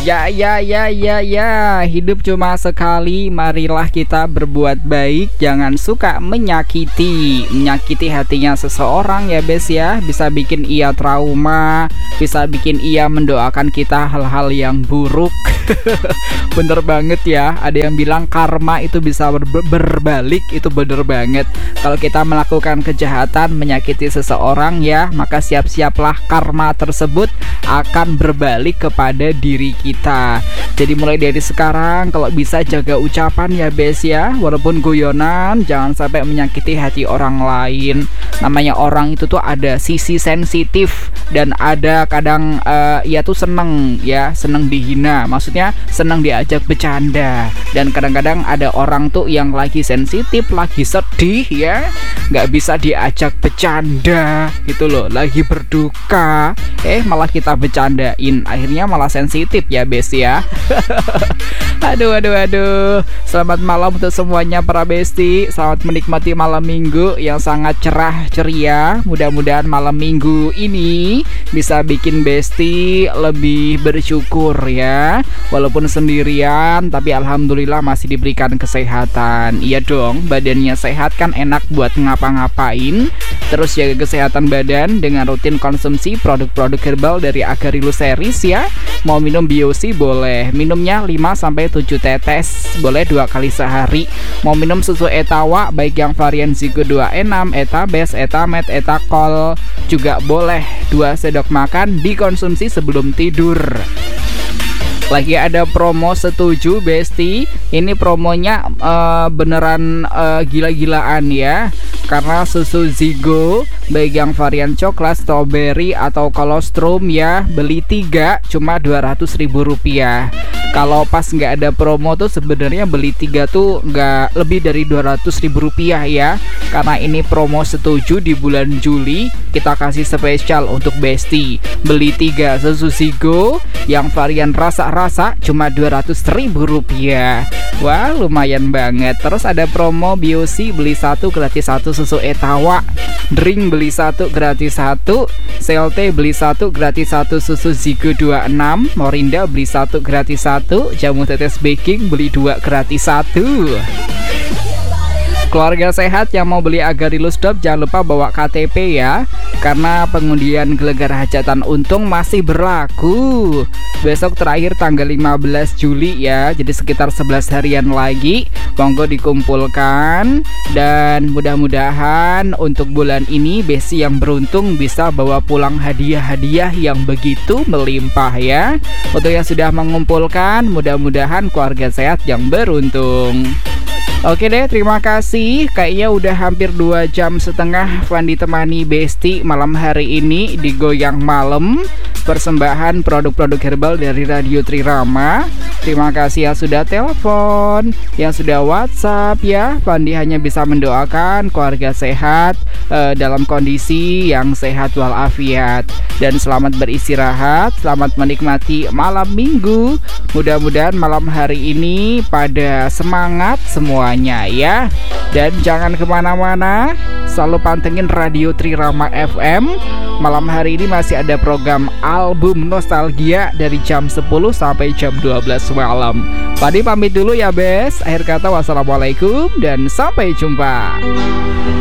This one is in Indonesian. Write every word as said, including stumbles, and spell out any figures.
Ya, ya, ya, ya, ya. Hidup cuma sekali. Marilah kita berbuat baik. Jangan suka menyakiti. Menyakiti hatinya seseorang ya, Bes ya. Bisa bikin ia trauma. Bisa bikin ia mendoakan kita hal-hal yang buruk. Bener banget ya. Ada yang bilang karma itu bisa ber berbalik. Itu bener banget. Kalau kita melakukan kejahatan, menyakiti seseorang ya, maka siap-siaplah karma tersebut akan berbalik kepada diri kita. Jadi mulai dari sekarang kalau bisa jaga ucapan ya, Bes ya. Walaupun guyonan, jangan sampai menyakiti hati orang lain. Namanya orang itu tuh ada sisi sensitif dan ada kadang uh, ia tuh seneng ya, seneng dihina. Maksudnya seneng diajak bercanda. Dan kadang-kadang ada orang tuh yang lagi sensitif, lagi sedih ya, nggak bisa diajak bercanda gitu loh. Lagi berduka, eh malah kita bercandain, akhirnya malah sensitif ya, Bes ya. Aduh, aduh, aduh. Selamat malam untuk semuanya para besti. Selamat menikmati malam minggu yang sangat cerah ceria. Mudah-mudahan malam minggu ini bisa bikin besti lebih bersyukur ya. Walaupun sendirian, tapi alhamdulillah masih diberikan kesehatan. Iya dong, badannya sehat kan enak buat ngapa-ngapain. Terus jaga kesehatan badan dengan rutin konsumsi produk-produk herbal dari Agarilus Series ya. Mau minum biosi boleh, minumnya lima sampai tujuh tetes, boleh dua kali sehari. Mau minum susu Etawa baik yang varian Zigo dua enam, Etabes, Etamed, Etakol juga boleh. Dua sendok makan dikonsumsi sebelum tidur. Lagi ada promo setuju besti. Ini promonya uh, beneran uh, gila-gilaan ya. Karena susu Zigo baik yang varian coklat, strawberry atau kolostrum ya, beli tiga cuma dua ratus ribu rupiah. Kalau pas nggak ada promo tuh sebenarnya beli tiga tuh nggak lebih dari dua ratus ribu rupiah ya. Karena ini promo setuju di bulan Juli, kita kasih spesial untuk besti. Beli tiga susu Zigo yang varian rasa-rasa cuma dua ratus ribu rupiah. Wah, lumayan banget. Terus ada promo biosi beli satu gratis satu susu Etawa, drink beli satu gratis satu, Selte beli satu gratis satu susu Zigo dua enam, Morinda beli satu gratis satu, jamu tetes baking beli dua gratis satu. Keluarga sehat yang mau beli Agarilus Dop jangan lupa bawa K T P ya, karena pengundian gelegar hajatan untung masih berlaku. Besok terakhir tanggal lima belas Juli ya, jadi sekitar sebelas harian lagi. Monggo dikumpulkan dan mudah-mudahan untuk bulan ini besti yang beruntung bisa bawa pulang hadiah-hadiah yang begitu melimpah ya. Untuk yang sudah mengumpulkan, mudah-mudahan keluarga sehat yang beruntung. Oke deh, terima kasih. Kayaknya udah hampir dua jam setengah Van ditemani besti malam hari ini di Goyang Malam. Persembahan produk-produk herbal dari Radio Trirama. Terima kasih yang sudah telepon, yang sudah WhatsApp ya. Pandi hanya bisa mendoakan keluarga sehat eh, dalam kondisi yang sehat walafiat. Dan selamat beristirahat, selamat menikmati malam minggu. Mudah-mudahan malam hari ini pada semangat semuanya ya. Dan jangan kemana-mana, selalu pantengin Radio Trirama F M. Malam hari ini masih ada program album nostalgia dari jam sepuluh sampai jam dua belas malam. Padi pamit dulu ya, Bes. Akhir kata wassalamualaikum dan sampai jumpa.